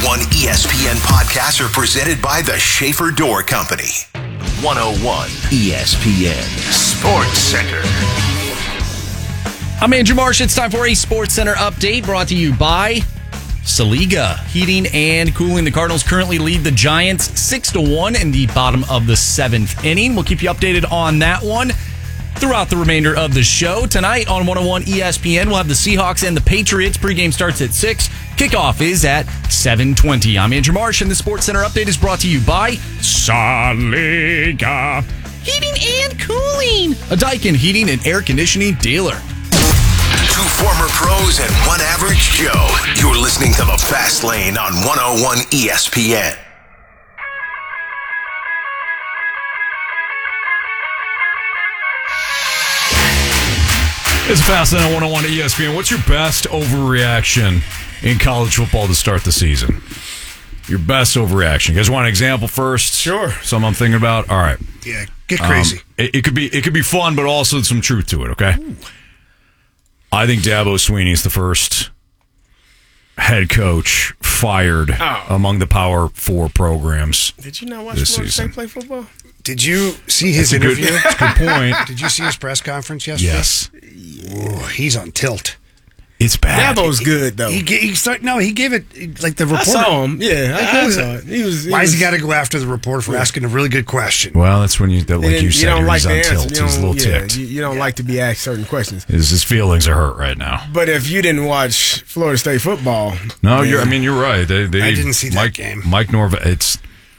101 ESPN podcasts are presented by the Schaefer Door Company. 101 ESPN Sports Center. I'm Andrew Marsh. It's time for a Sports Center update brought to you by Saliga Heating and Cooling. The Cardinals currently lead the Giants 6-1 in the bottom of the 7th inning. We'll keep you updated on that one throughout the remainder of the show. Tonight on 101 ESPN, we'll have the Seahawks and the Patriots. Pregame starts at 6. Kickoff is at 7:20. I'm Andrew Marsh, and the Sports Center update is brought to you by Saliga Heating and Cooling, a Daikin heating and air conditioning dealer. Two former pros and one average Joe. You're listening to The Fast Lane on 101 ESPN. It's Fast Lane on 101 ESPN. What's your best overreaction in college football to start the season? Your best overreaction. You guys want an example first? Sure. Something I'm thinking about? All right. Yeah, get crazy. It could be fun, but also some truth to it, okay? Ooh. I think Dabo Swinney's the first head coach fired among the Power 4 programs. Did you not watch Florida State play football? Did you see his interview? That's a good point. Did you see his press conference yesterday? Yes. Ooh, he's on tilt. It's bad. Dabo's good, though. He gave it, like the reporter. I saw him. Yeah, I saw it. Why has he got to go after the reporter for asking a really good question? Well, that's when you said, he's on tilt. He's a little ticked. You don't like to be asked certain questions. His feelings are hurt right now. But if you didn't watch Florida State football... No, you're right. I didn't see that game. Mike Norvell,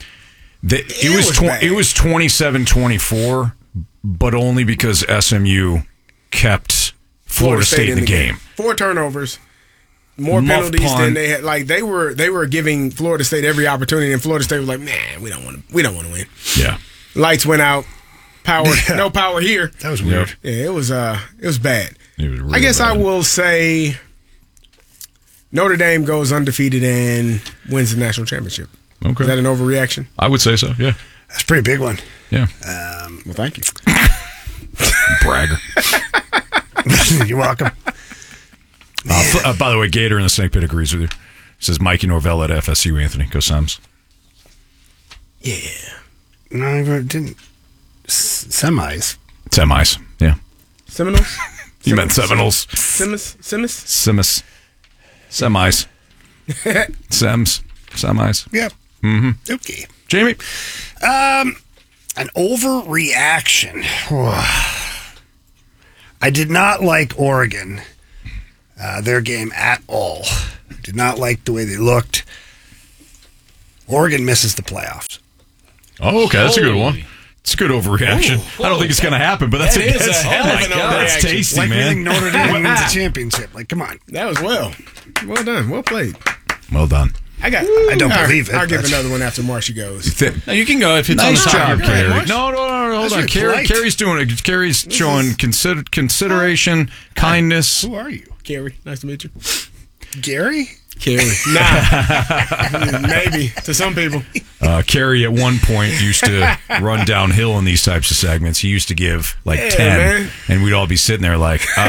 it was 27-24, but only because SMU kept Florida State in the game. 4 turnovers, more penalties than they had. Like they were giving Florida State every opportunity, and Florida State was like, "Man, we don't want to win." Yeah, lights went out. No power here. That was weird. Yeah, it was bad. It was really I guess bad. I will say Notre Dame goes undefeated and wins the national championship. Okay, is that an overreaction? I would say so. Yeah, that's a pretty big one. Yeah. Well, thank you, bragger. You're welcome. By the way, Gator in the Snake Pit agrees with you. He says Mikey Norvell at FSU. Anthony, go Sams. Yeah. No, I didn't. Semis. Yeah. Seminoles. You meant Seminoles. Semis. Semis. Semis. Semis. Yep. Mm-hmm. Okay. Jamie. An overreaction. I did not like Oregon, their game at all. Did not like the way they looked. Oregon misses the playoffs. Oh, okay. That's a good one. It's a good overreaction. I don't think it's going to happen, but that's a hell of an overreaction. That's tasty, like man. Notre Dame wins a championship. Like, come on. That was well done. Well played. Well done. I don't believe it. I'll give another one after Marshy goes. No, you can go if it's nice on the top. job, Carrie. Right, No, hold on. Carrie's doing it. Carrie's showing consideration, kindness. Who are you? Carrie. Nice to meet you. Gary? Carrie. Nah. Maybe. To some people. Carrie at one point used to run downhill in these types of segments. He used to give 10, man. And we'd all be sitting there like, what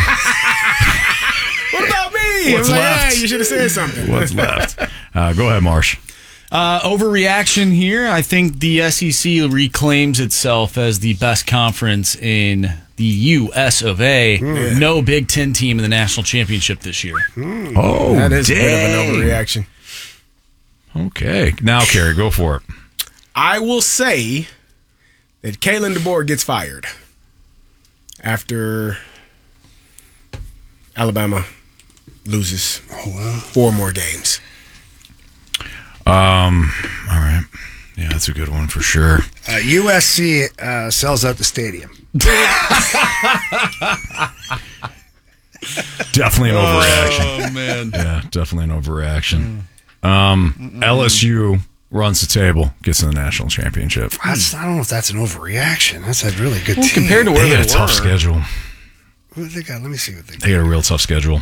about me? What's left? You should have said something. What's left? Go ahead, Marsh. Overreaction here. I think the SEC reclaims itself as the best conference in the U.S. of A. No Big Ten team in the national championship this year. Oh, that is dang. a bit of an overreaction. Okay. Now, Carrie, go for it. I will say that Kalen DeBoer gets fired after Alabama loses 4 more games. All right. Yeah, that's a good one for sure. USC sells out the stadium. Definitely an overreaction. Oh, man. Yeah, definitely an overreaction. LSU runs the table, gets in the national championship. I don't know if that's an overreaction. That's a really good team. Compared to where They they got a tough were. schedule. Who they got? Let me see what they got. They got a real tough schedule.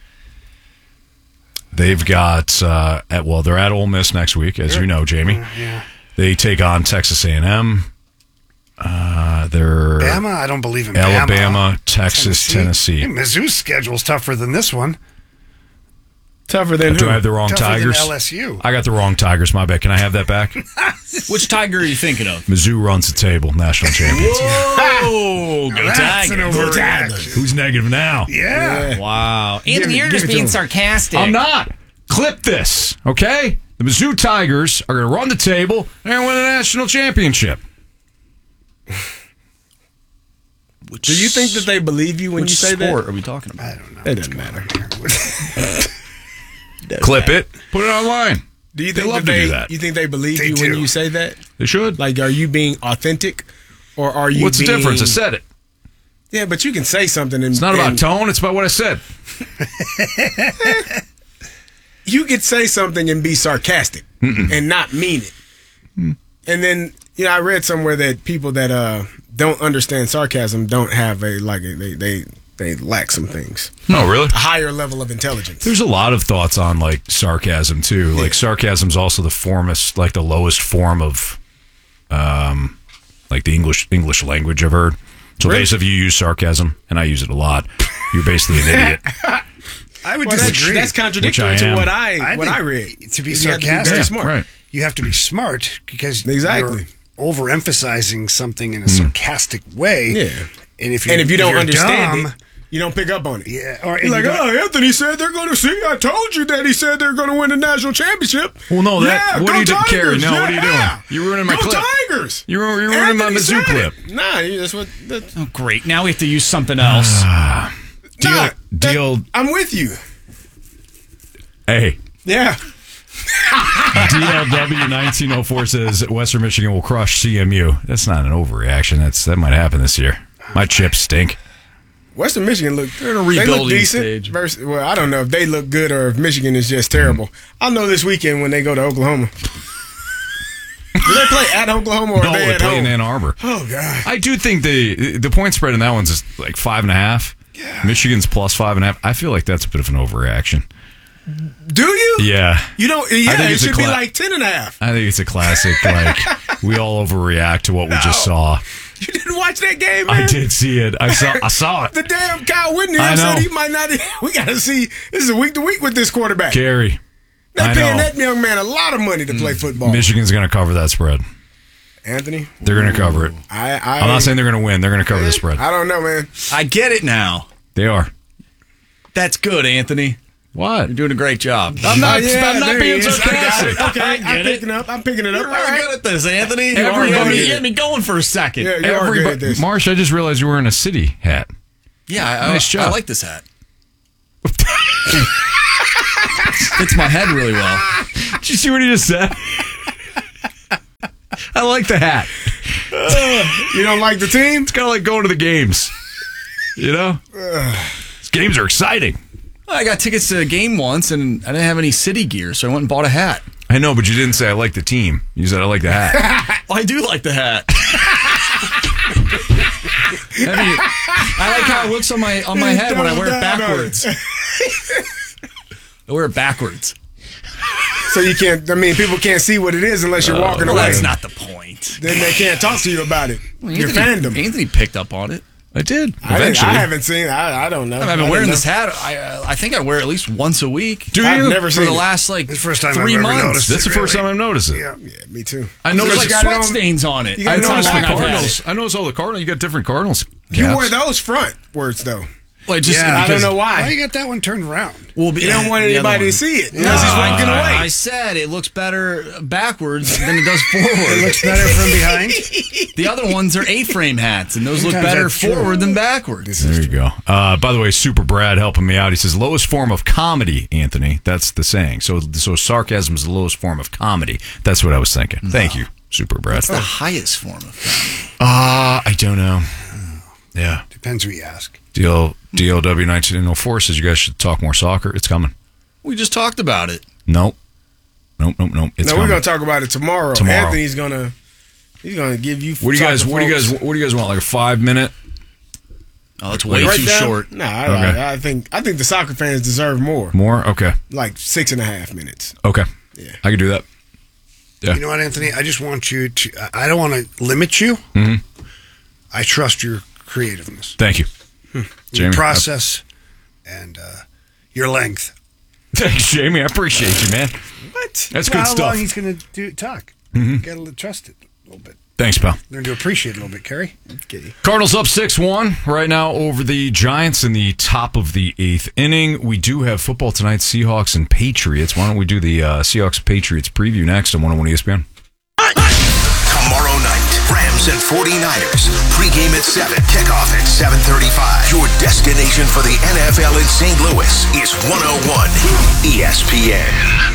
They've got they're at Ole Miss next week, as you know, Jamie. Yeah. They take on Texas A&M. They're Bama. I don't believe in Alabama, Texas, Tennessee. Mizzou's schedule's tougher than this one. Tougher than Do who? I have the wrong Tougher than Tigers? LSU. I got the wrong Tigers. My bad. Can I have that back? Which Tiger are you thinking of? Mizzou runs the table. National champions. Whoa, go That's an Tigers. overreaction. Who's negative now? Yeah. Wow. Anthony, you're give just it to being him. sarcastic. I'm not. Clip this, okay? The Mizzou Tigers are going to run the table and win a national championship. Do you think that they believe you when Which you say sport that? are we talking about? I don't know. It doesn't matter. Clip it. Put it online. Do you They think love that to they? do that. You think they believe They you when do. you say that? They should. Like, are you being authentic, or are you? What's the being, difference? I said it. Yeah, but you can say something. And, It's not about tone. It's about what I said. You could say something and be sarcastic and not mean it. And then I read somewhere that people that don't understand sarcasm don't have they lack some things. No, really? A higher level of intelligence. There's a lot of thoughts on like sarcasm too. Like sarcasm's also the lowest form of like the English language I've heard. So Really? basically, if you use sarcasm, and I use it a lot, you're basically an idiot. I would Well, disagree. that's contradictory Which I to am. what I think read. to be You have to be very sarcastic, smart. Right. you have to be smart because Exactly. you're overemphasizing something in a sarcastic way. Yeah. And if you don't you're understand dumb, it, you don't pick up on it. yeah, or You're like, Anthony said they're going to see. I told you that he said they're going to win the national championship. Well, no, Yeah, what go are you doing, Carrie? Tigers. No, what are you doing? Yeah. You're ruining my Go clip. Tigers. You're ruining my Anthony Mizzou said clip. it. Nah, that's what. That's, Oh, great. Now we have to use something else. I'm with you. Hey, Yeah. DLW 1904 says Western Michigan will crush CMU. That's not an overreaction. That might happen this year. My chips stink. Western Michigan look. They're in a They look rebuilding decent. stage. Versus, well, I don't know if they look good or if Michigan is just terrible. I'll know this weekend when they go to Oklahoma. Do they play at Oklahoma or No, are they they at play in home? Ann Arbor. Oh God. I do think the point spread in that one's is like 5.5. Yeah. Michigan's plus 5.5. I feel like that's a bit of an overreaction. Do you? Yeah. You don't. I Yeah, think it it's a should be cla- like 10.5. I think it's a classic. Like we all overreact to what we just saw. You didn't watch that game, man? I did see it. I saw it. The damn Kyle Whitney I know. said he might not. We got to see. This is a week to week with this quarterback. Gary. They're I paying know. that young man a lot of money to play football. Michigan's going to cover that spread. Anthony, They're going to cover it. I'm not saying they're going to win. They're going to cover the spread. I don't know, man. I get it now. They are. That's good, Anthony. What? You're doing a great job. I'm not there he being is. I got sarcastic. it. Okay, I I'm get picking up. I'm picking it up. You're All really right. good at this, Anthony. Everybody- You had me going for a second. Yeah, you are good at this. Marsh, I just realized you were in a city hat. Yeah, Nice job. I like this hat. Fits my head really well. Did you see what he just said? I like the hat. You don't like the team? It's kind of like going to the games. You know? These games are exciting. I got tickets to a game once, and I didn't have any city gear, so I went and bought a hat. I know, but you didn't say I like the team. You said I like the hat. Well, I do like the hat. I like how it looks on my head when I wear it backwards. I wear it backwards. So you can't. I mean, people can't see what it is unless you're walking Well, away. that's not the point. Then they can't talk to you about it. Your fandom. Anthony picked up on it. I did. I Eventually. haven't seen. I don't know. I've been wearing this hat. I think I wear it at least once a week. Do I've you? never For seen the it. last like It's the first time 3 I've ever months. noticed That's the it, first really. time I've noticed it. Yeah. Yeah, me too. I noticed There's like sweat stains on it. You got it I on noticed the backwards. Cardinals. I noticed all the Cardinals. You got different Cardinals. You caps. wear those front words though. Like just Yeah, I don't because- know Why why. you got that one turned around? Well, You don't want the other anybody one. to see it unless he's walking I away. said it looks better backwards than it does forward. It looks better from behind. The other ones are A-frame hats, and those look Sometimes better that's true. forward than backwards. There you go. By the way, Super Brad helping me out. He says lowest form of comedy, Anthony. That's the saying. So sarcasm is the lowest form of comedy. That's what I was thinking. Thank you, Super Brad. That's the highest form of comedy. I don't know. Yeah. Depends who you ask. DLW 1904 says you guys should talk more soccer. It's coming. We just talked about it. Nope. It's No, coming. we're gonna talk about it tomorrow. Tomorrow. He's gonna give you. What do you guys want? Like a 5-minute? Oh, it's way Right too down? short. Nah, Okay. I think the soccer fans deserve more. More? Okay. Like 6.5 minutes. Okay. Yeah. I can do that. Yeah. You know what, Anthony? I just want you to. I don't want to limit you. Mhm. I trust your creativeness, Thank you. your Jamie. process, and your length. Thanks, Jamie. I appreciate you, man. What? That's good How stuff. long he's going to talk. Got to trust it a little bit. Thanks, pal. Learn to appreciate it a little bit, Kerry. Okay. Cardinals up 6-1 right now over the Giants in the top of the 8th inning. We do have football tonight, Seahawks and Patriots. Why don't we do the Seahawks-Patriots preview next on 101 ESPN? Tomorrow night, Rams and 49ers. Pre-game at 7, kickoff at 7:35. Your destination for the NFL in St. Louis is 101 ESPN.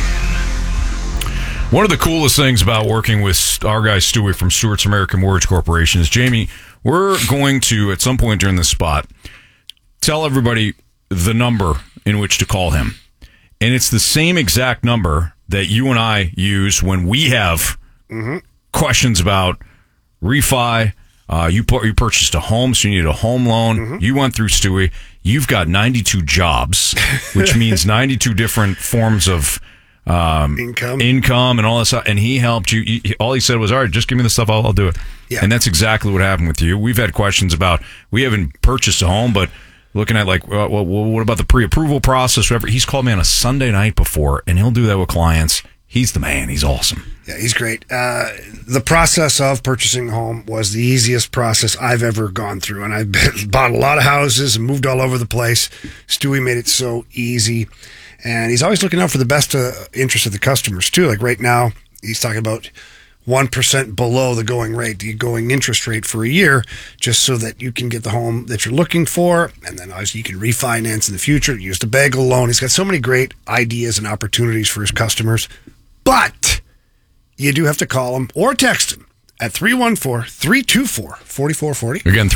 One of the coolest things about working with our guy Stewie from Stewart's American Mortgage Corporation is, Jamie, we're going to, at some point during this spot, tell everybody the number in which to call him. And it's the same exact number that you and I use when we have questions about refi. You purchased a home, so you needed a home loan. You went through Stewie. You've got 92 jobs, which means 92 different forms of income and all this stuff, and he helped you. All he said was, all right, just give me the stuff, I'll do it. Yeah. And that's exactly what happened with you. We've had questions about, we haven't purchased a home, but looking at like, well, what about the pre-approval process, whatever. He's called me on a Sunday night before, and he'll do that with clients. He's the man. He's awesome. Yeah, he's great. The process of purchasing a home was the easiest process I've ever gone through, and I've bought a lot of houses and moved all over the place. Stewie made it so easy. And he's always looking out for the best interest of the customers, too. Like right now, he's talking about 1% below the going rate, the going interest rate for a year, just so that you can get the home that you're looking for. And then obviously you can refinance in the future, use the bagel loan. He's got so many great ideas and opportunities for his customers. But you do have to call him or text him at 314-324-4440. Again,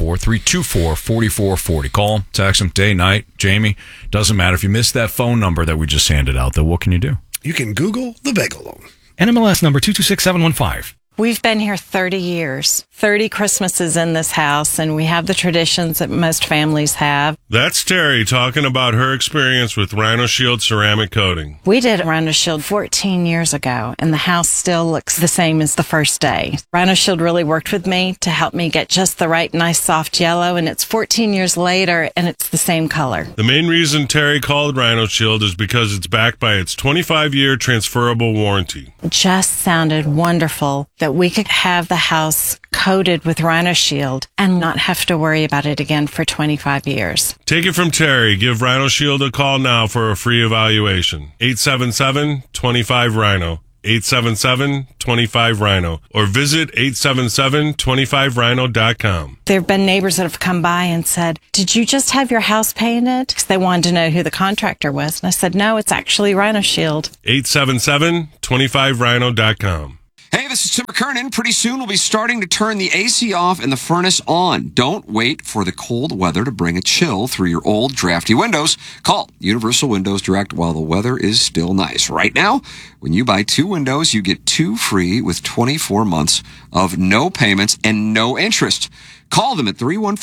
314-324-4440. Call him, text him, day, night, Jamie. Doesn't matter. If you missed that phone number that we just handed out, though, what can you do? You can Google the bagel loan. NMLS number 226715. We've been here 30 years, 30 Christmases in this house, and we have the traditions that most families have. That's Terry talking about her experience with Rhino Shield ceramic coating. We did Rhino Shield 14 years ago, and the house still looks the same as the first day. Rhino Shield really worked with me to help me get just the right nice soft yellow, and it's 14 years later, and it's the same color. The main reason Terry called Rhino Shield is because it's backed by its 25-year transferable warranty. It just sounded wonderful that we could have the house coated with Rhino Shield and not have to worry about it again for 25 years. Take it from Terry. Give Rhino Shield a call now for a free evaluation. 877-25-RHINO. 877-25-RHINO. Or visit 877-25rhino.com. There have been neighbors that have come by and said, did you just have your house painted? Because they wanted to know who the contractor was. And I said, no, it's actually Rhino Shield. 877-25rhino.com. Hey, this is Tim McKernan. Pretty soon we'll be starting to turn the AC off and the furnace on. Don't wait for the cold weather to bring a chill through your old, drafty windows. Call Universal Windows Direct while the weather is still nice. Right now, when you buy 2 windows, you get 2 free with 24 months of no payments and no interest. Call them at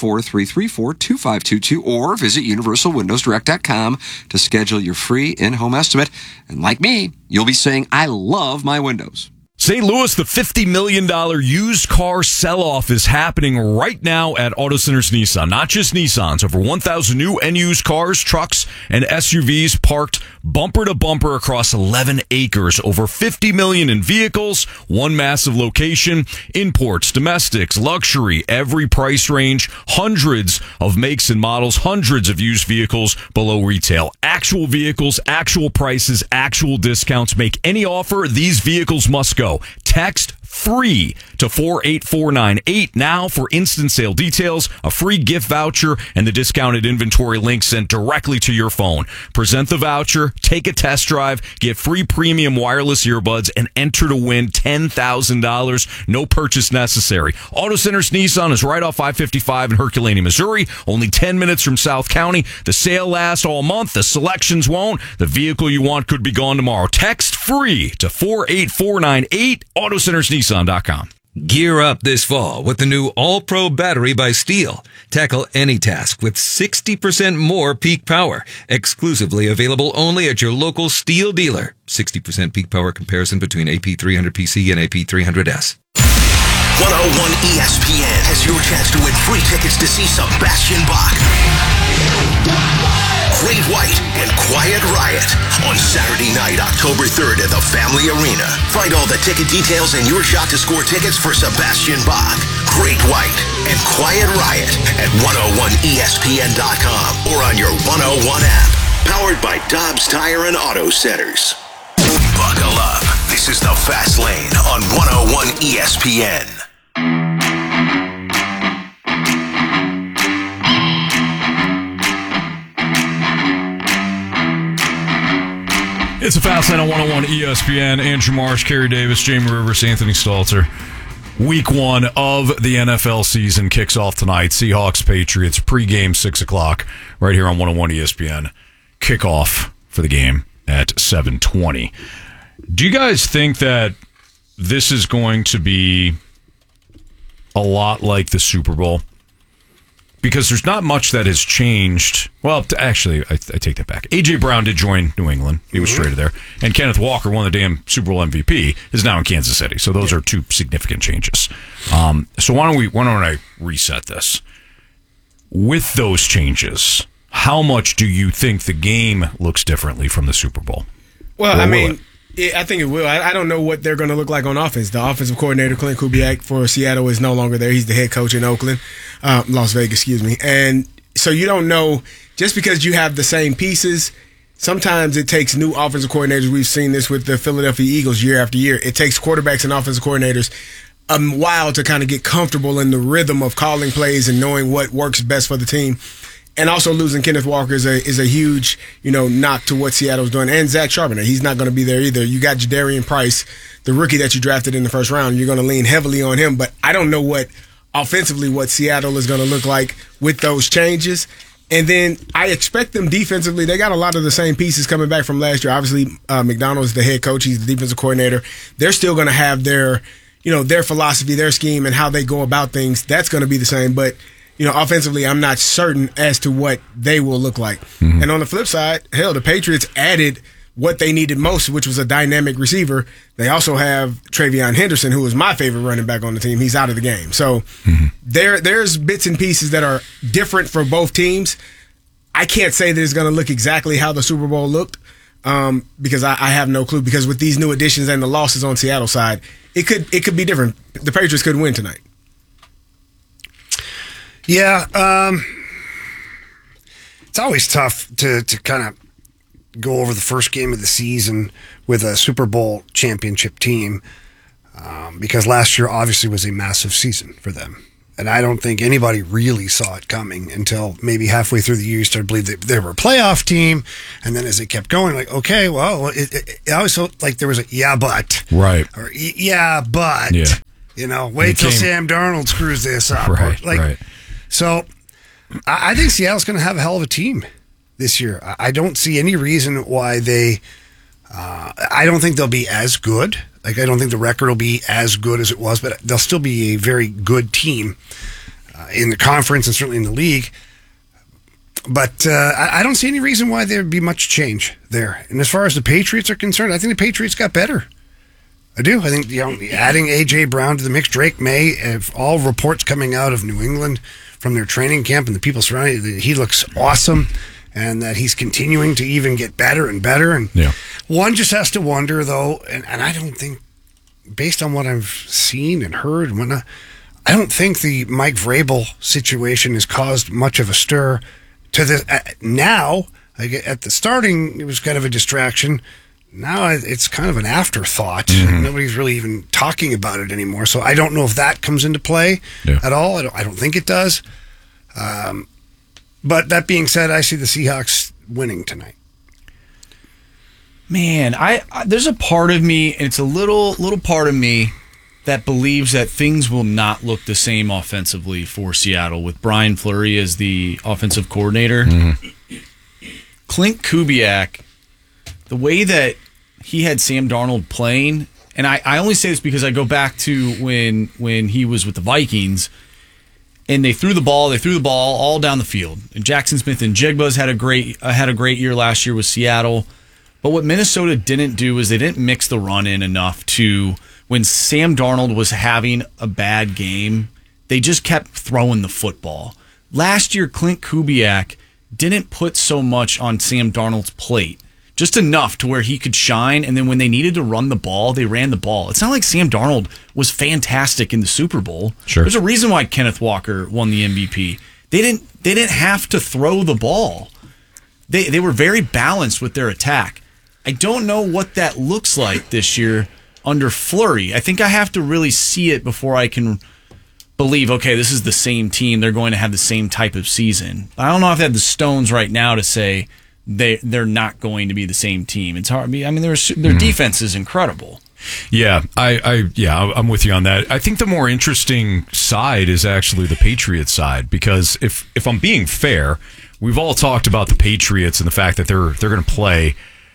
314-334-2522 or visit universalwindowsdirect.com to schedule your free in-home estimate. And like me, you'll be saying, I love my windows. St. Louis, the $50 million used car sell-off is happening right now at Auto Centers Nissan. Not just Nissans. Over 1,000 new and used cars, trucks, and SUVs parked bumper to bumper across 11 acres. Over $50 million in vehicles, one massive location, imports, domestics, luxury, every price range, hundreds of makes and models, hundreds of used vehicles below retail. Actual vehicles, actual prices, actual discounts. Make any offer, these vehicles must go. Text free to 48498 now for instant sale details, a free gift voucher, and the discounted inventory link sent directly to your phone. Present the voucher, take a test drive, get free premium wireless earbuds, and enter to win $10,000. No purchase necessary. Auto Centers Nissan is right off I-55 in Herculaneum, Missouri. Only 10 minutes from South County. The sale lasts all month. The selections won't. The vehicle you want could be gone tomorrow. Text free to 48498. AutoCentersNissan.com. Gear up this fall with the new All-Pro battery by Steel. Tackle any task with 60% more peak power. Exclusively available only at your local Steel dealer. 60% peak power comparison between AP300PC and AP300S. 101 ESPN has your chance to win free tickets to see Sebastian Bach Great White and Quiet Riot on Saturday night, October 3rd at the Family Arena. Find all the ticket details and your shot to score tickets for Sebastian Bach, Great White, and Quiet Riot at 101ESPN.com or on your 101 app. Powered by Dobbs Tire and Auto Centers. Buckle up. This is the Fast Lane on 101 ESPN. It's a Fast Lane on 101 ESPN. Andrew Marsh, Kerry Davis, Jamie Rivers, Anthony Stalter. Week 1 of the NFL season kicks off tonight. Seahawks, Patriots, pregame 6 o'clock right here on 101 ESPN. Kickoff for the game at 7:20. Do you guys think that this is going to be a lot like the Super Bowl? Because there's not much that has changed. Well, actually, I take that back. A.J. Brown did join New England. He was traded there. And Kenneth Walker, won the damn Super Bowl MVP, is now in Kansas City. So those are two significant changes. So why don't I reset this? With those changes, how much do you think the game looks differently from the Super Bowl? Well, I mean, I think it will. I don't know what they're going to look like on offense. The offensive coordinator, Clint Kubiak, for Seattle is no longer there. He's the head coach in Las Vegas, excuse me. And so you don't know, just because you have the same pieces, sometimes it takes new offensive coordinators. We've seen this with the Philadelphia Eagles year after year. It takes quarterbacks and offensive coordinators a while to kind of get comfortable in the rhythm of calling plays and knowing what works best for the team. And also losing Kenneth Walker is a huge, knock to what Seattle's doing. And Zach Charbonnet, he's not going to be there either. You got Jadarian Price, the rookie that you drafted in the first round. You're going to lean heavily on him. But I don't know what Seattle is going to look like with those changes. And then I expect them defensively. They got a lot of the same pieces coming back from last year. Obviously, McDonald's the head coach. He's the defensive coordinator. They're still going to have their philosophy, their scheme, and how they go about things. That's going to be the same. But offensively, I'm not certain as to what they will look like. Mm-hmm. And on the flip side, the Patriots added what they needed most, which was a dynamic receiver. They also have TreVeyon Henderson, who is my favorite running back on the team. He's out of the game. So there's bits and pieces that are different for both teams. I can't say that it's going to look exactly how the Super Bowl looked because I have no clue. Because with these new additions and the losses on Seattle's side, it could be different. The Patriots could win tonight. Yeah, it's always tough to kind of go over the first game of the season with a Super Bowl championship team because last year obviously was a massive season for them. And I don't think anybody really saw it coming until maybe halfway through the year you started to believe that they were a playoff team. And then as it kept going, like, okay, well, it always felt like there was a yeah, but. Right. Or yeah, but. Yeah. Wait till Sam Darnold screws this up. Right. So I think Seattle's going to have a hell of a team this year. I don't see any reason why I don't think they'll be as good. Like, I don't think the record will be as good as it was, but they'll still be a very good team in the conference and certainly in the league. But I don't see any reason why there'd be much change there. And as far as the Patriots are concerned, I think the Patriots got better. I do. I think adding A.J. Brown to the mix, Drake May, if all reports coming out of New England from their training camp and the people surrounding, he looks awesome and that he's continuing to even get better and better. And one just has to wonder, though, and I don't think, based on what I've seen and heard and whatnot, I don't think the Mike Vrabel situation has caused much of a stir to this. Now, like at the starting, it was kind of a distraction. Now it's kind of an afterthought. Mm-hmm. Nobody's really even talking about it anymore. So I don't know if that comes into play at all. I don't think it does. But that being said, I see the Seahawks winning tonight. Man, there's a part of me, and it's a little part of me that believes that things will not look the same offensively for Seattle with Brian Fleury as the offensive coordinator. Mm-hmm. Clint Kubiak, the way that he had Sam Darnold playing, and I only say this because I go back to when he was with the Vikings, and they threw the ball all down the field. And Jackson Smith and Jigba's had a great year last year with Seattle. But what Minnesota didn't do is they didn't mix the run in enough to, when Sam Darnold was having a bad game, they just kept throwing the football. Last year, Clint Kubiak didn't put so much on Sam Darnold's plate. Just enough to where he could shine, and then when they needed to run the ball, they ran the ball. It's not like Sam Darnold was fantastic in the Super Bowl. Sure. There's a reason why Kenneth Walker won the MVP. They didn't have to throw the ball. They were very balanced with their attack. I don't know what that looks like this year under Fleury. I think I have to really see it before I can believe, okay, this is the same team. They're going to have the same type of season. I don't know if they have the stones right now to say they're not going to be the same team. It's hard. I mean, their defense is incredible. Yeah, I'm with you on that. I think the more interesting side is actually the Patriots side, because if I'm being fair, we've all talked about the Patriots and the fact that they're going to play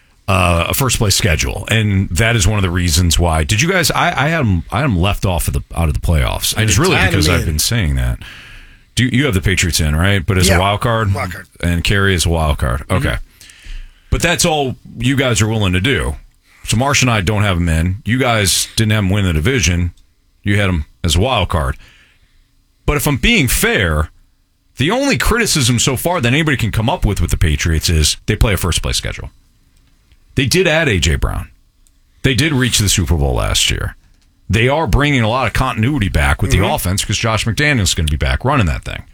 a first place schedule, and that is one of the reasons why. Did you guys? I had them left off out of the playoffs. And it's really because I've been saying that. Do you have the Patriots in, right? But as a wild card? Wild card. And Kerry is a wild card. Okay. Mm-hmm. But that's all you guys are willing to do. So Marsh and I don't have them in. You guys didn't have them win the division. You had them as a wild card. But if I'm being fair, the only criticism so far that anybody can come up with the Patriots is they play a first place schedule. They did add A.J. Brown. They did reach the Super Bowl last year. They are bringing a lot of continuity back with the offense because Josh McDaniels is going to be back running that thing.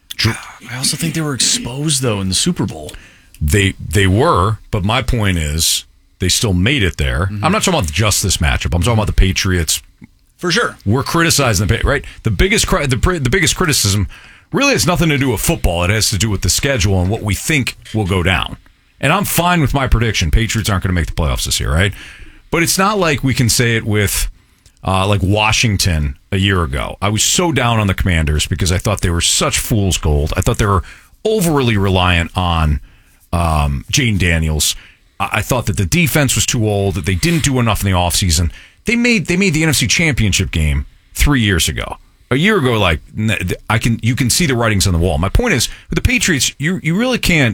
I also think they were exposed, though, in the Super Bowl. They were, but my point is they still made it there. Mm-hmm. I'm not talking about just this matchup. I'm talking about the Patriots. For sure. We're criticizing the right? The biggest criticism really has nothing to do with football. It has to do with the schedule and what we think will go down. And I'm fine with my prediction. Patriots aren't going to make the playoffs this year, right? But it's not like we can say it with like Washington a year ago. I was so down on the Commanders because I thought they were such fool's gold. I thought they were overly reliant on Jane Daniels. I thought that the defense was too old, that they didn't do enough in the offseason. They made the NFC Championship game 3 years ago. A year ago, like you can see the writings on the wall. My point is, with the Patriots, you really can't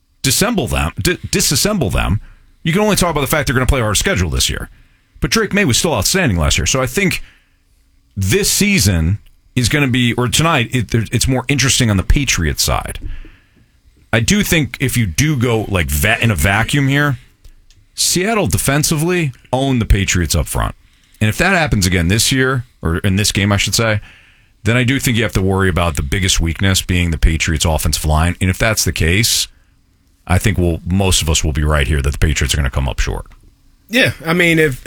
disassemble them. You can only talk about the fact they're going to play a hard schedule this year. But Drake May was still outstanding last year. So I think this season is going to be, or tonight, it's more interesting on the Patriots side. I do think if you do go like in a vacuum here, Seattle defensively own the Patriots up front. And if that happens again this year, or in this game, I should say, then I do think you have to worry about the biggest weakness being the Patriots' offensive line. And if that's the case, I think most of us will be right here that the Patriots are going to come up short. Yeah, I mean, if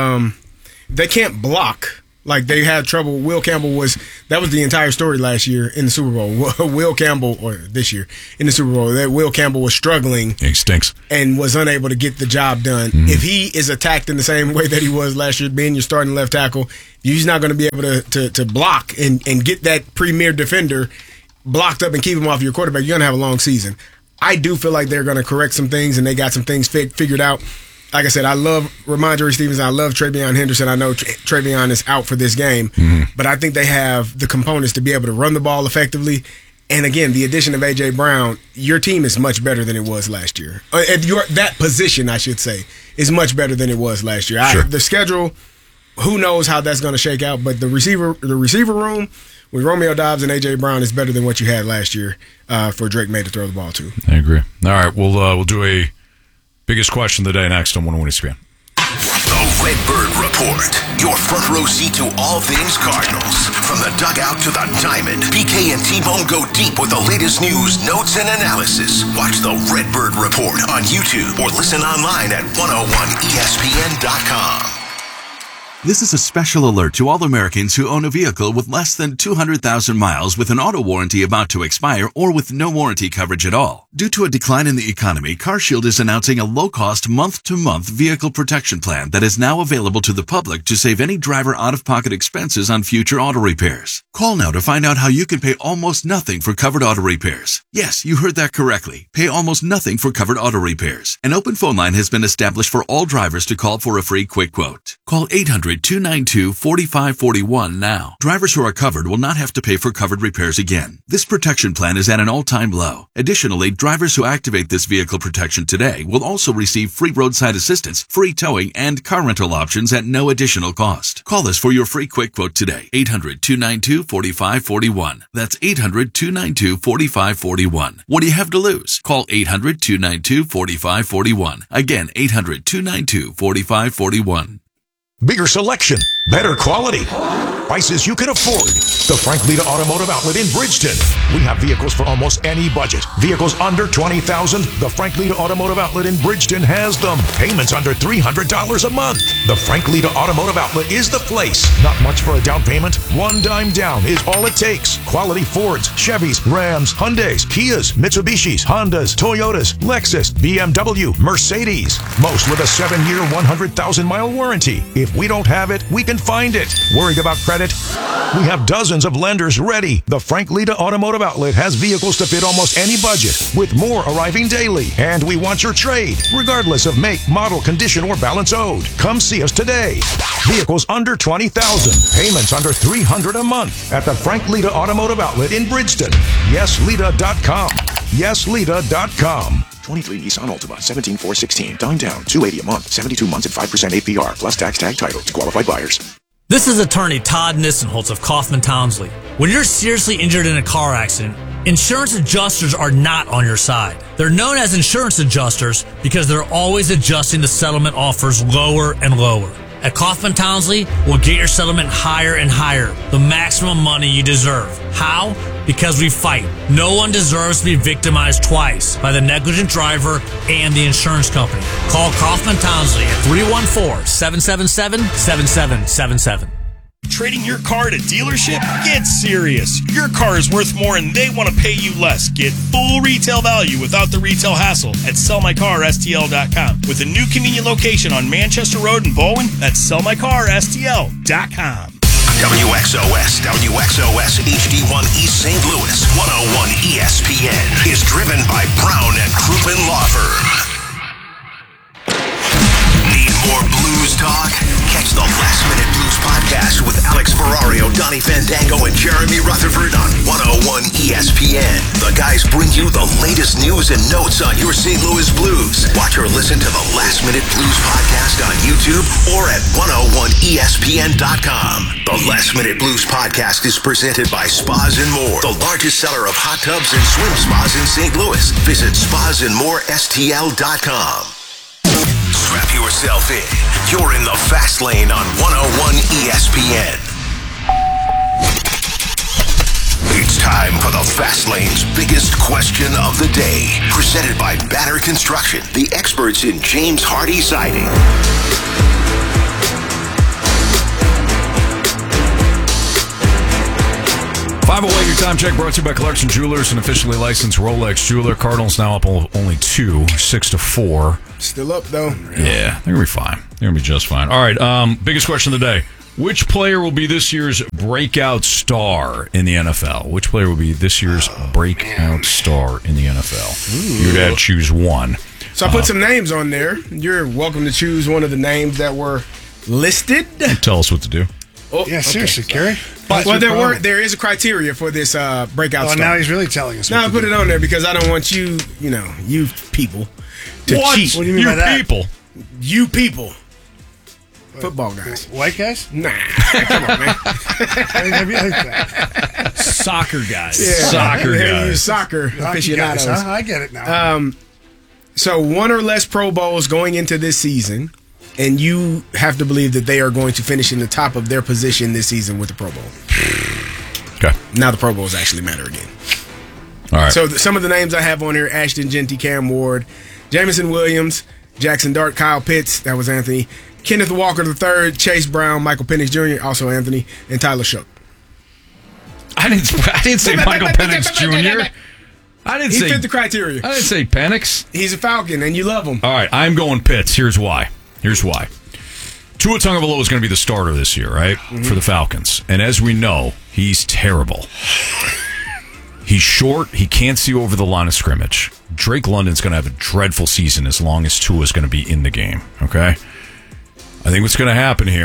they can't block, like they had trouble. Will Campbell that was the entire story last year in the Super Bowl. Will Campbell, or this year in the Super Bowl, that Will Campbell was struggling. He stinks. And was unable to get the job done. Mm-hmm. If he is attacked in the same way that he was last year, being your starting left tackle, he's not going to be able to block and get that premier defender blocked up and keep him off your quarterback. You're going to have a long season. I do feel like they're going to correct some things, and they got some things figured out. Like I said, I love Ramondre Stevenson. I love Travion Henderson. I know Travion is out for this game, but I think they have the components to be able to run the ball effectively. And again, the addition of A.J. Brown, your team is much better than it was last year. That position, I should say, is much better than it was last year. Sure. The schedule, who knows how that's going to shake out, but the receiver room with Romeo Doubs and A.J. Brown is better than what you had last year for Drake May to throw the ball to. I agree. All right, we'll do a biggest question of the day next on 101 ESPN. The Redbird Report. Your front row seat to all things Cardinals. From the dugout to the diamond, BK and T-Bone go deep with the latest news, notes, and analysis. Watch the Redbird Report on YouTube or listen online at 101ESPN.com. This is a special alert to all Americans who own a vehicle with less than 200,000 miles with an auto warranty about to expire or with no warranty coverage at all. Due to a decline in the economy, CarShield is announcing a low-cost month-to-month vehicle protection plan that is now available to the public to save any driver out-of-pocket expenses on future auto repairs. Call now to find out how you can pay almost nothing for covered auto repairs. Yes, you heard that correctly. Pay almost nothing for covered auto repairs. An open phone line has been established for all drivers to call for a free quick quote. Call 800 800-292-4541 now. Drivers who are covered will not have to pay for covered repairs again. This protection plan is at an all-time low. Additionally, drivers who activate this vehicle protection today will also receive free roadside assistance, free towing, and car rental options at no additional cost. Call us for your free quick quote today. 800-292-4541. That's 800-292-4541. What do you have to lose? Call 800-292-4541. Again, 800-292-4541. Bigger selection, better quality, prices you can afford. The Frank Lita Automotive Outlet in Bridgeton. We have vehicles for almost any budget. Vehicles under $20,000. The Frank Lita Automotive Outlet in Bridgeton has them. Payments under $300 a month. The Frank Lita Automotive Outlet is the place. Not much for a down payment. $1 dime down is all it takes. Quality Fords, Chevys, Rams, Hyundais, Kias, Mitsubishis, Hondas, Toyotas, Lexus, BMW, Mercedes. Most with a 7-year, 100,000-mile warranty. If we don't have it, we can find it. Worried about credit? We have dozens of lenders ready. The Frank Lita Automotive Outlet has vehicles to fit almost any budget, with more arriving daily. And we want your trade, regardless of make, model, condition, or balance owed. Come see us today. Vehicles under $20,000, payments under $300 a month at the Frank Lita Automotive Outlet in Bridgeton. YesLita.com. YesLita.com. 23 Nissan Altima, 17,416. Down, 280 a month, 72 months at 5% APR, plus tax tag title to qualified buyers. This is attorney Todd Nissenholtz of Kaufman Townsley. When you're seriously injured in a car accident, insurance adjusters are not on your side. They're known as insurance adjusters because they're always adjusting the settlement offers lower and lower. At Kaufman Townsley, we'll get your settlement higher and higher, the maximum money you deserve. How? Because we fight. No one deserves to be victimized twice by the negligent driver and the insurance company. Call Kaufman Townsley at 314-777-7777. Trading your car at a dealership? Get serious. Your car is worth more and they want to pay you less. Get full retail value without the retail hassle at sellmycarstl.com. With a new convenient location on Manchester Road in Bowen, that's sellmycarstl.com. WXOS HD1 East St. Louis 101 ESPN is driven by Brown and Crouppen Law Firm. Need more blues talk? Catch the Last Minute Blues podcast with Alex Ferrario, Donnie Fandango, and Jeremy Rutherford on 101 ESPN. The guys bring you the latest news and notes on your St. Louis Blues. Watch or listen to the Last Minute Blues podcast on YouTube or at 101ESPN.com. The Last Minute Blues podcast is presented by Spas and More, the largest seller of hot tubs and swim spas in St. Louis. Visit spasandmorestl.com. Strap yourself in. You're in the fast lane on 101 ESPN. It's time for the Fast Lane's biggest question of the day. Presented by Banner Construction, the experts in James Hardy Siding. 508, your time check brought to you by Clarkson Jewelers, an officially licensed Rolex jeweler. Cardinals now up only 2, 6-4. Still up, though. Yeah, they're going to be fine. They're going to be just fine. All right, biggest question of the day. Which player will be this year's breakout star in the NFL? Which player will be this year's breakout star in the NFL? You'd have to choose one. So I put some names on there. You're welcome to choose one of the names that were listed. Tell us what to do. Oh, yeah, seriously, Kerry. Well, there is a criteria for this breakout star. Now he's really telling us. Now I put it on there because I don't want you people to cheat. What do you mean by that? You people. Football guys. White guys? Nah. Come on, man. Soccer guys. Yeah. Soccer guys. Soccer aficionados. Guys, huh? I get it now. So one or less Pro Bowls going into this season, and you have to believe that they are going to finish in the top of their position this season with the Pro Bowl. Okay. Now the Pro Bowls actually matter again. All right. So some of the names I have on here: Ashton Genty, Cam Ward, Jameson Williams, Jackson Dart, Kyle Pitts, that was Anthony, Kenneth Walker III, Chase Brown, Michael Penix Jr., also Anthony, and Tyler Shook. I didn't say Michael Penix Jr. He fit the criteria. I didn't say Penix. He's a Falcon, and you love him. All right, I'm going Pitts. Here's why. Tua Tagovailoa is going to be the starter this year, right, for the Falcons. And as we know, he's terrible. He's short. He can't see over the line of scrimmage. Drake London's going to have a dreadful season as long as Tua is going to be in the game, okay? I think what's going to happen here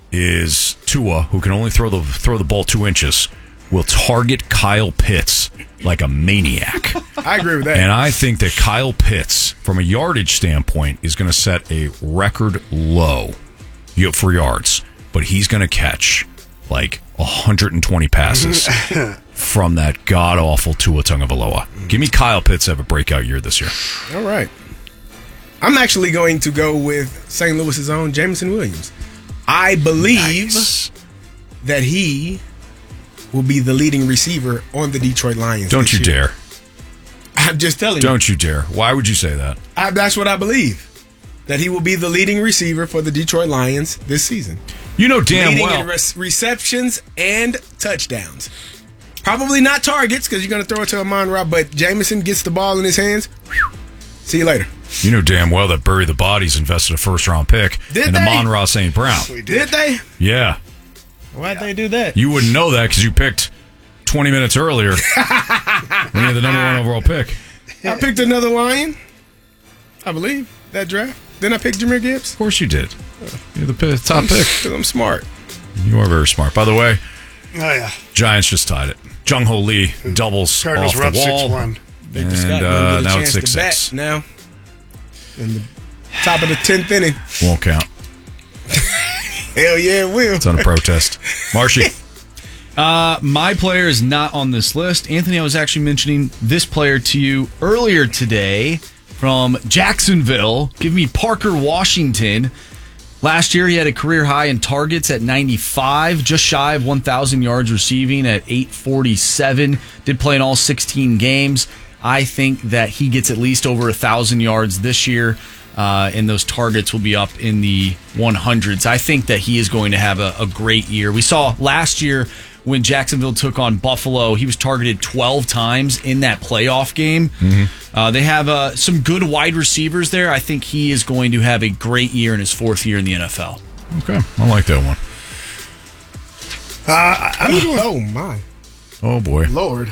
is Tua, who can only throw the ball 2 inches, will target Kyle Pitts like a maniac. I agree with that. And I think that Kyle Pitts, from a yardage standpoint, is going to set a record low for yards. But he's going to catch like 120 passes from that god-awful Tua Tagovailoa. Give me Kyle Pitts to have a breakout year this year. All right. I'm actually going to go with St. Louis's own Jameson Williams. I believe that he will be the leading receiver on the Detroit Lions. Don't you dare. I'm just telling you. Don't you dare. Why would you say that? That's what I believe. That he will be the leading receiver for the Detroit Lions this season. You know damn leading well. in receptions and touchdowns. Probably not targets because you're going to throw it to Amon-Ra, but Jameson gets the ball in his hands. See you later. You know damn well that Bury the Bodies invested a first-round pick in Amon-Ra St. Brown. Did they? Yeah. Why'd they do that? You wouldn't know that because you picked 20 minutes earlier when you had the number 1 overall pick. I picked another Lion, I believe, that draft. Then I picked Jahmyr Gibbs. Of course you did. You're the top pick. Because I'm smart. You are very smart. By the way, yeah. Giants just tied it. Jung-Ho Lee doubles Cardinals off were the up wall. 6-1. Victor Scott And now chance it's to bat 6-6. now. In the top of the 10th inning. Won't count. Hell yeah, it will. It's on a protest. Marshy. My player is not on this list. Anthony, I was actually mentioning this player to you earlier today from Jacksonville. Give me Parker Washington. Last year, he had a career high in targets at 95, just shy of 1,000 yards receiving at 847. Did play in all 16 games. I think that he gets at least over 1,000 yards this year, and those targets will be up in the 100s. I think that he is going to have a great year. We saw last year when Jacksonville took on Buffalo, he was targeted 12 times in that playoff game. Mm-hmm. They have some good wide receivers there. I think he is going to have a great year in his 4th year in the NFL. Okay, I like that one. Oh, my. Oh, boy. Lord.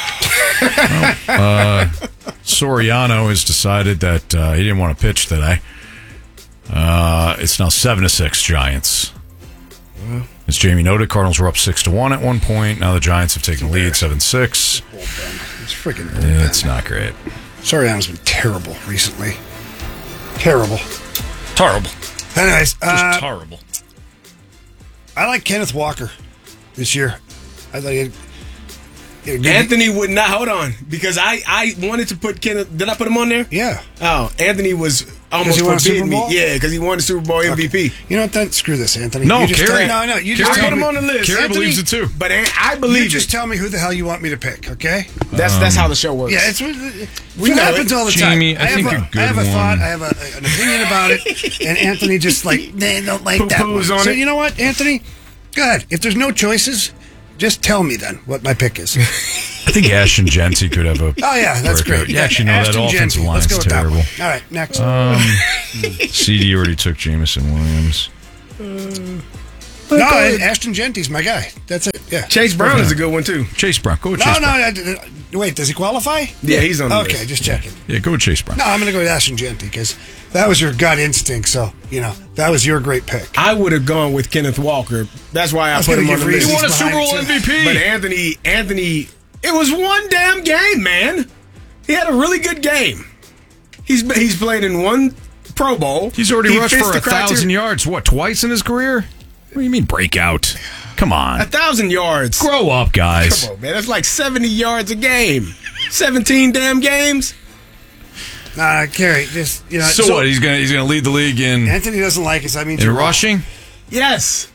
Soriano has decided that he didn't want to pitch today. It's now 7-6 Giants. As Jamie noted, Cardinals were up 6-1 at one point. Now the Giants have taken the lead 7-6. It's freaking It's not great. Soriano's been terrible recently. Terrible. Terrible. Anyways, Just terrible. I like Kenneth Walker this year. I thought he Anthony would not. Hold on. Because I wanted to put Kenneth. Did I put him on there? Yeah. Oh, Anthony was almost he won a forbidding Super me. Bowl? Yeah, because he won the Super Bowl MVP. You know what? Then screw this, Anthony. No, you just Kerry. no. You I just put tell him me. on the list. Kerry Anthony, believes it too. But I believe You just tell me who the hell you want me to pick, okay? That's how the show works. Yeah, it's We it know happens it. all the Jamie, time. I think a good I have a one. thought. I have an opinion about it, and Anthony just they don't like that one. Poo-poos on So it. you know what, Anthony? Good. If there's no choices, just tell me then what my pick is. I think Ashton Genty could have a. Oh yeah, that's breakout. great. You actually know that Ashton offensive Genty. line's Let's go with terrible. that one. All right, next. CD already took Jameson Williams. No, Ashton Genty's my guy. That's it. Yeah. Chase Brown is a good one, too. Chase Brown. Go with No, Chase Brown. no. Wait, does he qualify? Yeah, he's on the Okay, list. just checking. Yeah, go with Chase Brown. No, I'm going to go with Ashton Genty because that was your gut instinct. So, that was your great pick. I would have gone with Kenneth Walker. That's why I was put gonna him on give the list. reasons He won a Super Bowl behind it, too. MVP. But Anthony, it was one damn game, man. He had a really good game. He's played in one Pro Bowl. He's already He rushed fits for the 1,000 yards. What, twice in his career? What do you mean breakout? Come on. 1,000 yards. Grow up, guys. Come on, man. That's like 70 yards a game. 17 damn games. Nah, Kerry, just So what? He's gonna lead the league in Anthony doesn't like it. So that means in you're wrong. rushing. Yes.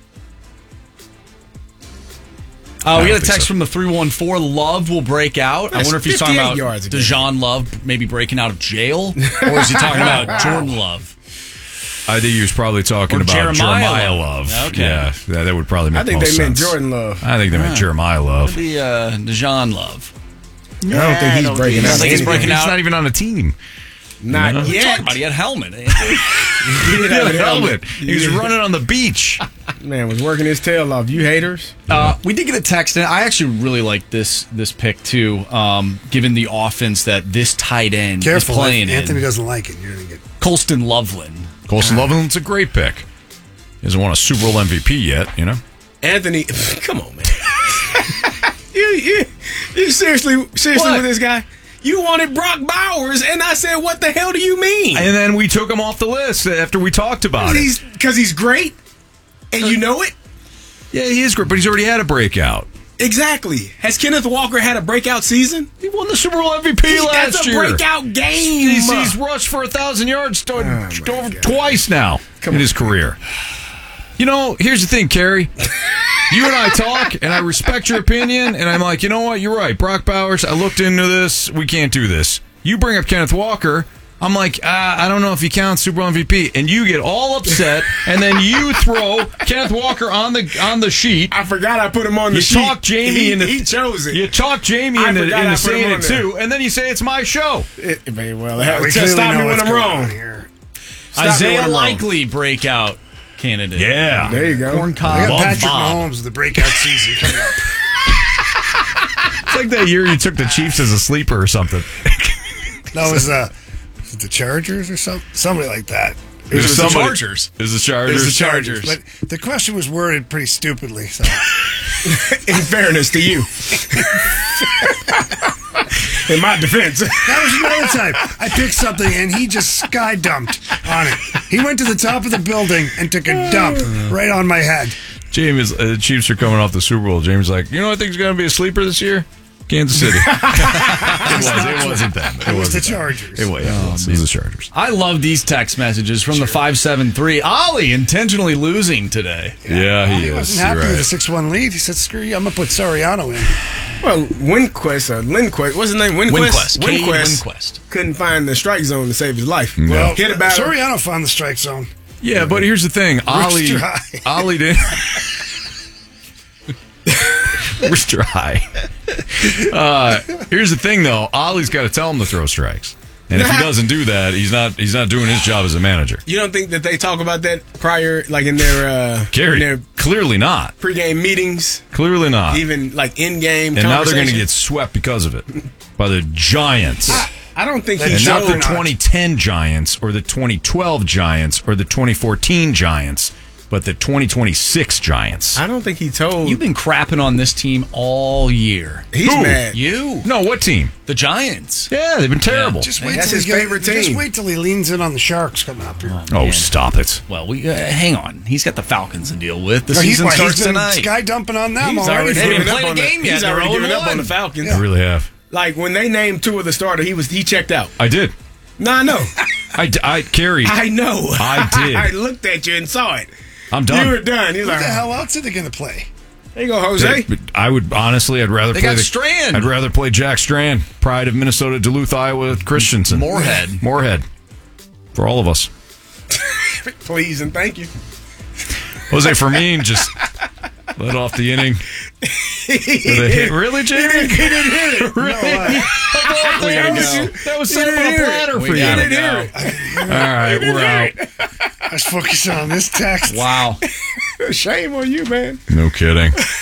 We don't got a think text so. from the 314. Love will break out. I That's wonder if he's talking 58 about yards a game. Dejan Love maybe breaking out of jail, or is he talking about Jordan Love? I think he was probably talking Or about Jeremiah Love. Okay. Yeah, that would probably make I think most they meant sense. Jordan Love. I think they meant Jeremiah Love. Maybe Dejan Love. I don't think he's breaking out. think he's breaking He's out. not even on a team. Not What are you yet. talking about? He had a helmet. He had a helmet. He was running on the beach. Man was working his tail off. You haters. We did get a text, and I actually really like this pick too. Given the offense that this tight end Careful, is playing Anthony in, doesn't like it. You're gonna get Colston Loveland. Colson Loveland's a great pick. He hasn't won a Super Bowl MVP yet, you know? Anthony, come on, man. you seriously with this guy? You wanted Brock Bowers, and I said, what the hell do you mean? And then we took him off the list after we talked about it. Because he's great, and you know it? Yeah, he is great, but he's already had a breakout. Exactly. Has Kenneth Walker had a breakout season? He won the Super Bowl MVP last year. That's a breakout game. He's rushed for 1,000 yards twice now in his career. You know, here's the thing, Kerry. You and I talk, and I respect your opinion, and I'm like, you know what? You're right. Brock Bowers, I looked into this. We can't do this. You bring up Kenneth Walker. I'm like, I don't know if he counts Super Bowl MVP, and you get all upset, and then you throw Kenneth Walker on the sheet. I forgot I put him on the sheet. You talk Jamie into he chose it. You talk Jamie into saying it too, and then you say it's my show. Very well. Stop me when I'm wrong. Isaiah Likely breakout candidate. Yeah, there you go. I got Patrick Mahomes with the breakout season coming up. It's like that year you took the Chiefs as a sleeper or something. No, it was the Chargers or somebody like that. It was the Chargers. It was the Chargers. It was the Chargers. But the question was worded pretty stupidly. So. In fairness to you. In my defense. That was another time. I picked something and he just sky dumped on it. He went to the top of the building and took a dump right on my head. James, the Chiefs are coming off the Super Bowl. James is like, you know, I think he's going to be a sleeper this year. Kansas City. It wasn't them. It was the Chargers. It was the Chargers. I love these text messages from the 573. Ollie intentionally losing today. Yeah, he is. Wasn't happy with a 6-1 lead. He said, screw you, I'm going to put Soriano in. Well, Lindquist, what's his name? Winquist. Winquist couldn't find the strike zone to save his life. No. Well, Soriano found the strike zone. Yeah, but here's the thing. Ollie didn't. Rooster High. Here's the thing, though. Ollie's got to tell him to throw strikes, and if he doesn't do that, he's not doing his job as a manager. You don't think that they talk about that prior, like in their clearly not pregame meetings? Clearly not. Even like in-game. And now they're going to get swept because of it by the Giants. I don't think and not the 2010 Giants or the 2012 Giants or the 2014 Giants, but the 2026 Giants. I don't think he told. You've been crapping on this team all year. He's mad. You? No, what team? The Giants. Yeah, they've been terrible. Just wait That's till his favorite team. Just wait till he leans in on the Sharks coming up here. Oh, stop it. Well, we hang on. He's got the Falcons to deal with. The season starts he's been tonight. Sky dumping on them He's already. already They given haven't up played on a game yet. He's They're already given 0-1. up on the Falcons. I really have. Like when they named two of the starter, he checked out. I did. No, I know. I carried. I know. I did. I looked at you and saw it. I'm done. You were done. He's Who like, the hell else are they going to play? There you go, Jose. I would honestly, I'd rather They play got Strand. I'd rather play Jack Strand, pride of Minnesota, Duluth, Iowa, Christensen, Moorhead, for all of us. Please and thank you. Jose Fermin just led off the inning. Really, Jamie? He didn't hit it. Really? We gotta go. That was set up on a platter for you. He didn't hear it. All right, we're out. I was focusing on this text. Wow. Shame on you, man. No kidding.